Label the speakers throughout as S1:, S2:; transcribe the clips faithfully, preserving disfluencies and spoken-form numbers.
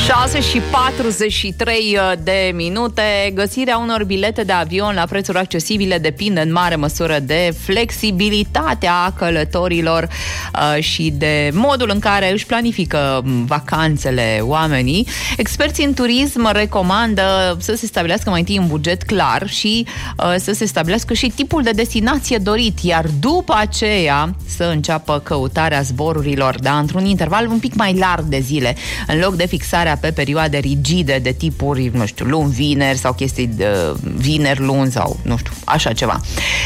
S1: șase și patruzeci și trei de minute. Găsirea unor bilete de avion la prețuri accesibile depinde în mare măsură de flexibilitatea călătorilor uh, și de modul în care își planifică vacanțele oamenii. Experții în turism recomandă să se stabilească mai întâi un buget clar și uh, să se stabilească și tipul de destinație dorit, iar după aceea să înceapă căutarea zborurilor, da, într-un interval un pic mai larg de zile, în loc de fixarea pe perioade rigide de tipuri, nu știu, luni, vineri sau chestii de vineri, luni sau, nu știu, așa ceva.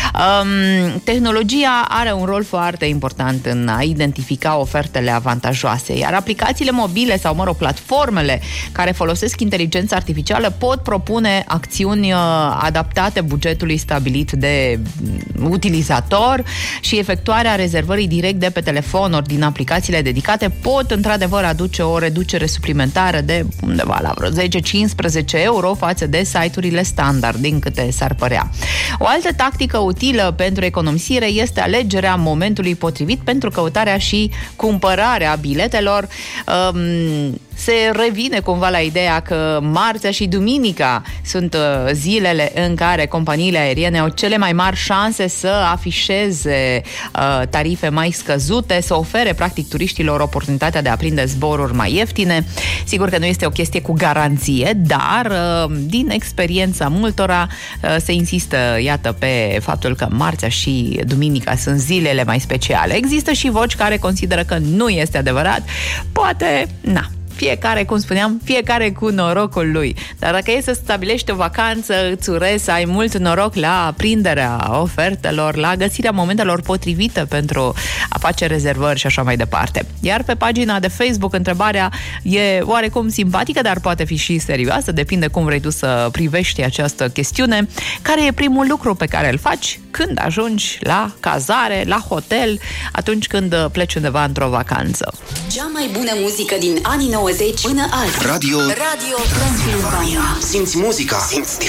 S1: Um, tehnologia are un rol foarte important în a identifica ofertele avantajoase, iar aplicațiile mobile sau, mă rog, platformele care folosesc inteligența artificială pot propune acțiuni adaptate bugetului stabilit de utilizator și efectuarea rezervării direct de pe telefon ori din aplicațiile dedicate pot într-adevăr aduce o reducere suplimentară de undeva la vreo zece-cincisprezece euro față de site-urile standard, din câte s-ar părea. O altă tactică utilă pentru economisire este alegerea momentului potrivit pentru căutarea și cumpărarea biletelor. Um, se revine cumva la ideea că marțea și duminica sunt uh, zilele în care companiile aeriene au cele mai mari șanse să afișeze uh, tarife mai scăzute, să ofere practic turiștilor oportunitatea de a prinde zboruri mai ieftine. Sigur că nu este o chestie cu garanție, dar uh, din experiența multora uh, se insistă, iată, pe faptul că marțea și duminica sunt zilele mai speciale. Există și voci care consideră că nu este adevărat. Poate, na, fiecare, cum spuneam, fiecare cu norocul lui. Dar dacă e să stabilești o vacanță, îți urez să ai mult noroc la prinderea ofertelor, la găsirea momentelor potrivite pentru a face rezervări și așa mai departe. Iar pe pagina de Facebook întrebarea e oarecum simpatică, dar poate fi și serioasă, depinde cum vrei tu să privești această chestiune. Care e primul lucru pe care îl faci când ajungi la cazare, la hotel, atunci când pleci undeva într-o vacanță?
S2: Cea mai bună muzică din anii nouăzeci până azi.
S3: Radio,
S2: Radio Transilvania.
S3: Simți muzica, simți